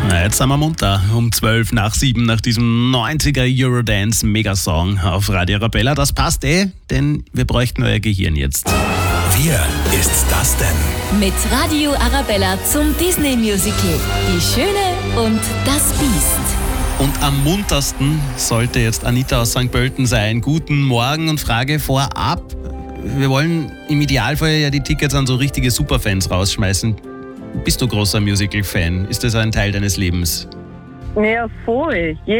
Na, jetzt sind wir munter. Um 12 nach 7 nach diesem 90er Eurodance Megasong auf Radio Arabella. Das passt denn wir bräuchten euer Gehirn jetzt. Wer ist das denn? Mit Radio Arabella zum Disney-Musical Die Schöne und das Biest. Und am muntersten sollte jetzt Anita aus St. Pölten sein. Guten Morgen und Frage vorab. Wir wollen im Idealfall ja die Tickets an so richtige Superfans rausschmeißen. Bist du großer Musical-Fan? Ist das ein Teil deines Lebens? Ja, voll.